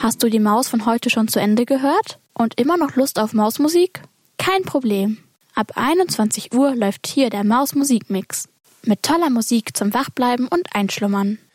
Hast du die Maus von heute schon zu Ende gehört und immer noch Lust auf Mausmusik? Kein Problem. Ab 21 Uhr läuft hier der Maus-Musikmix. Mit toller Musik zum Wachbleiben und Einschlummern.